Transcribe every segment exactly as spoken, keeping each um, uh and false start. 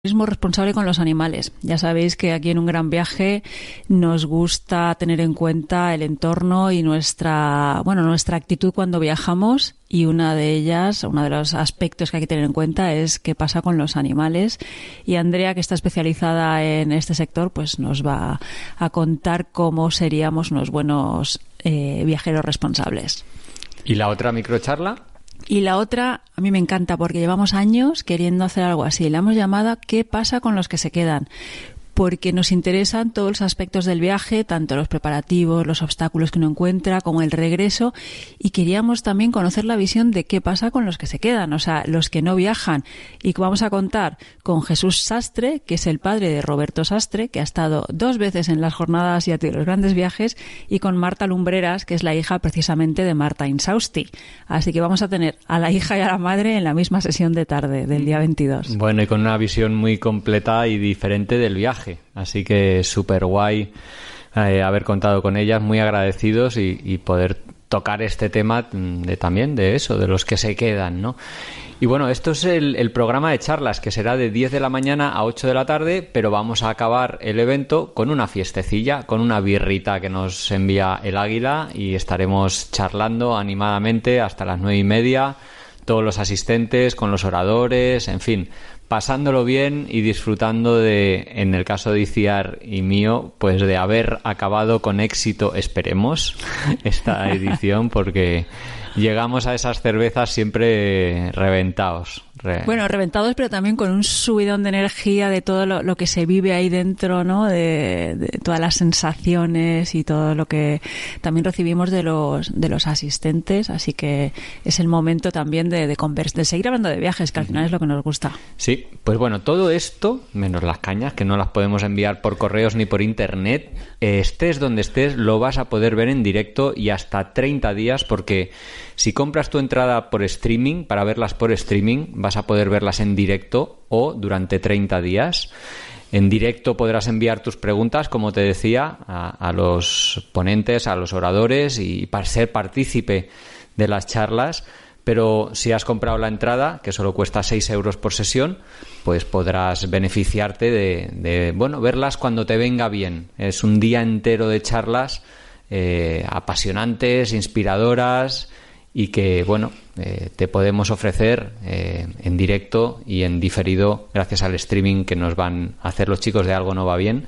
Turismo responsable con los animales. Ya sabéis que aquí en Un Gran Viaje nos gusta tener en cuenta el entorno y nuestra, bueno, nuestra actitud cuando viajamos, y una de ellas, uno de los aspectos que hay que tener en cuenta es qué pasa con los animales. Y Andrea, que está especializada en este sector, pues nos va a contar cómo seríamos unos buenos eh, viajeros responsables. ¿Y la otra microcharla? Y la otra, a mí me encanta porque llevamos años queriendo hacer algo así. La hemos llamado ¿Qué pasa con los que se quedan? Porque nos interesan todos los aspectos del viaje, tanto los preparativos, los obstáculos que uno encuentra, como el regreso, y queríamos también conocer la visión de qué pasa con los que se quedan, o sea, los que no viajan. Y vamos a contar con Jesús Sastre, que es el padre de Roberto Sastre, que ha estado dos veces en las jornadas y a los grandes viajes, y con Marta Lumbreras, que es la hija precisamente de Marta Insausti. Así que vamos a tener a la hija y a la madre en la misma sesión de tarde del día veintidós. Bueno, y con una visión muy completa y diferente del viaje. Así que súper guay eh, haber contado con ellas, muy agradecidos y, y poder tocar este tema de, también de eso, de los que se quedan, ¿no? Y bueno, esto es el, el programa de charlas, que será de diez de la mañana a ocho de la tarde, pero vamos a acabar el evento con una fiestecilla, con una birrita que nos envía el Águila, y estaremos charlando animadamente hasta las nueve y media, todos los asistentes, con los oradores, en fin, pasándolo bien y disfrutando de, en el caso de Iciar y mío, pues de haber acabado con éxito, esperemos, esta edición, porque llegamos a esas cervezas siempre reventados. Re... Bueno, reventados, pero también con un subidón de energía de todo lo, lo que se vive ahí dentro, ¿no? De, de todas las sensaciones y todo lo que también recibimos de los de los asistentes. Así que es el momento también de, de, convers- de seguir hablando de viajes, que al final es lo que nos gusta. Sí, pues bueno, todo esto, menos las cañas, que no las podemos enviar por correos ni por internet, eh, estés donde estés, lo vas a poder ver en directo y hasta treinta días, porque si compras tu entrada por streaming, para verlas por streaming, vas a poder verlas en directo o durante treinta días. En directo podrás enviar tus preguntas, como te decía, a, a los ponentes, a los oradores, y para ser partícipe de las charlas. Pero si has comprado la entrada, que solo cuesta seis euros por sesión, pues podrás beneficiarte de, de bueno, verlas cuando te venga bien. Es un día entero de charlas eh, apasionantes, inspiradoras, y que, bueno, eh, te podemos ofrecer eh, en directo y en diferido gracias al streaming que nos van a hacer los chicos de Algo No Va Bien.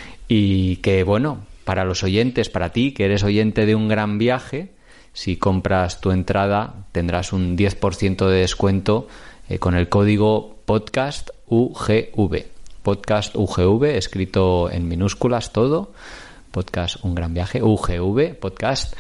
Y que, bueno, para los oyentes, para ti, que eres oyente de Un Gran Viaje, si compras tu entrada tendrás un diez por ciento de descuento eh, con el código podcast U G V. Podcast U G V, escrito en minúsculas todo. Podcast Un Gran Viaje, U G V, podcast.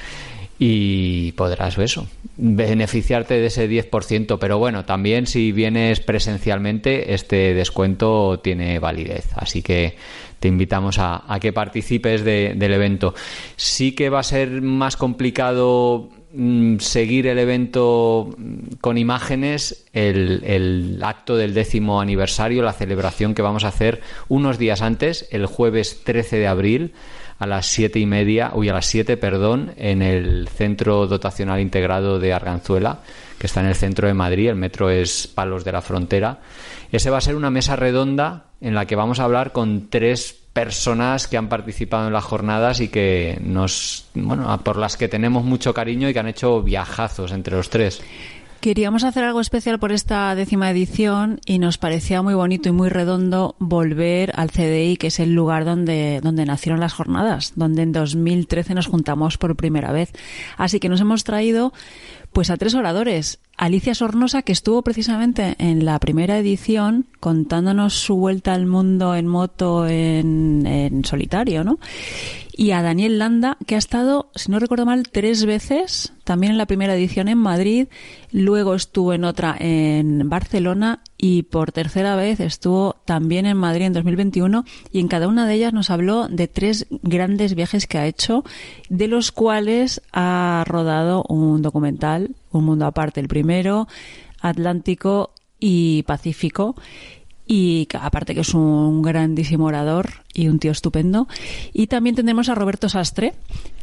Y podrás eso, beneficiarte de ese diez por ciento. Pero bueno, también si vienes presencialmente, este descuento tiene validez. Así que te invitamos a, a que participes de, del evento. Sí que va a ser más complicado mmm, seguir el evento con imágenes, el, el acto del décimo aniversario, la celebración que vamos a hacer unos días antes, el jueves trece de abril, a las siete y media, uy, a las siete, perdón, en el Centro Dotacional Integrado de Arganzuela, que está en el centro de Madrid. El metro es Palos de la Frontera. Ese va a ser una mesa redonda en la que vamos a hablar con tres personas que han participado en las jornadas y que nos, bueno, por las que tenemos mucho cariño y que han hecho viajazos entre los tres. Queríamos hacer algo especial por esta décima edición y nos parecía muy bonito y muy redondo volver al C D I, que es el lugar donde, donde nacieron las jornadas, donde en dos mil trece nos juntamos por primera vez. Así que nos hemos traído pues a tres oradores. Alicia Sornosa, que estuvo precisamente en la primera edición contándonos su vuelta al mundo en moto en, en solitario, ¿no? Y a Daniel Landa, que ha estado, si no recuerdo mal, tres veces, también en la primera edición en Madrid, luego estuvo en otra en Barcelona y por tercera vez estuvo también en Madrid en dos mil veintiuno, y en cada una de ellas nos habló de tres grandes viajes que ha hecho, de los cuales ha rodado un documental, Un Mundo Aparte, el primero, Atlántico y Pacífico. Y aparte que es un grandísimo orador y un tío estupendo. Y también tendremos a Roberto Sastre,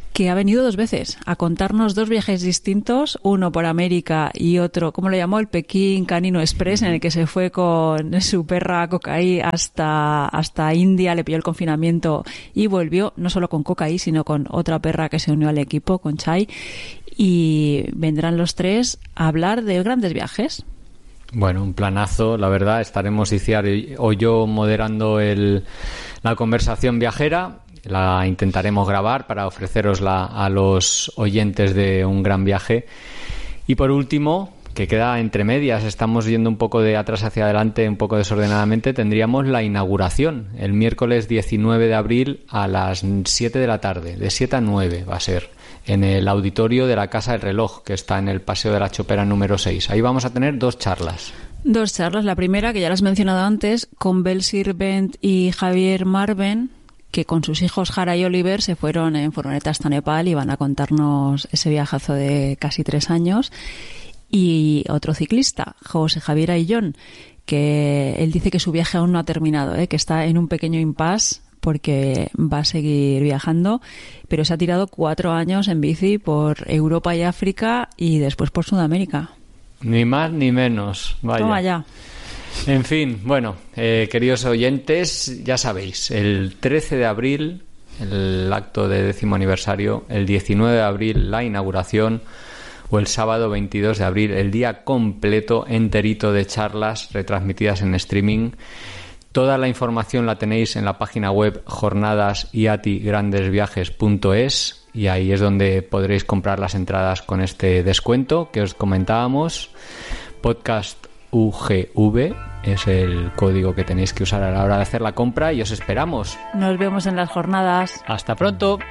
que ha venido dos veces a contarnos dos viajes distintos, uno por América y otro, ¿cómo lo llamó? El Pekín Canino Express, en el que se fue con su perra Cocaí hasta, hasta India, le pilló el confinamiento y volvió no solo con Cocaí, sino con otra perra que se unió al equipo, con Chai, y vendrán los tres a hablar de grandes viajes. Bueno, un planazo, la verdad. Estaremos Iciar o yo moderando el, la conversación viajera. La intentaremos grabar para ofrecerosla a los oyentes de Un Gran Viaje. Y por último, que queda entre medias, estamos yendo un poco de atrás hacia adelante, un poco desordenadamente, tendríamos la inauguración el miércoles diecinueve de abril a las siete de la tarde, de siete a nueve va a ser, en el auditorio de la Casa del Reloj, que está en el Paseo de la Chopera número seis. Ahí vamos a tener dos charlas. Dos charlas. La primera, que ya la has mencionado antes, con Bel Sirvent y Javier Marven, que con sus hijos Jara y Oliver se fueron en furgoneta hasta Nepal y van a contarnos ese viajazo de casi tres años. Y otro ciclista, José Javier Ayllón, que él dice que su viaje aún no ha terminado, ¿eh? que está en un pequeño impasse porque va a seguir viajando, pero se ha tirado cuatro años en bici por Europa y África y después por Sudamérica. Ni más ni menos. Vaya. Toma ya. En fin, bueno, eh, queridos oyentes, ya sabéis, el trece de abril, el acto de décimo aniversario, el diecinueve de abril, la inauguración, o el sábado veintidós de abril, el día completo, enterito de charlas retransmitidas en streaming. Toda la información la tenéis en la página web jornadas i a t i grandes viajes punto es y ahí es donde podréis comprar las entradas con este descuento que os comentábamos. Podcast U G V es el código que tenéis que usar a la hora de hacer la compra y os esperamos. Nos vemos en las jornadas. Hasta pronto.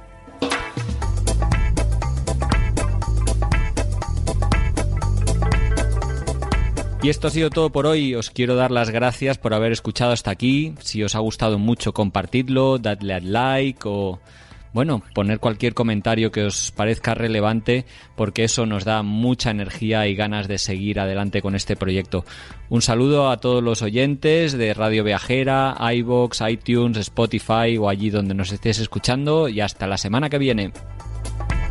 Y esto ha sido todo por hoy. Os quiero dar las gracias por haber escuchado hasta aquí. Si os ha gustado mucho, compartidlo, dadle al like o, bueno, poner cualquier comentario que os parezca relevante, porque eso nos da mucha energía y ganas de seguir adelante con este proyecto. Un saludo a todos los oyentes de Radio Viajera, iVoox, iTunes, Spotify o allí donde nos estéis escuchando y hasta la semana que viene.